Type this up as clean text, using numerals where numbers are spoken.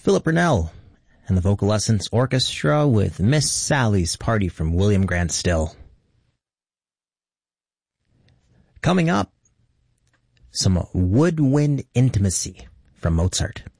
Philip Burnell and the Vocal Essence Orchestra with Miss Sally's Party from William Grant Still. Coming up, some woodwind intimacy from Mozart.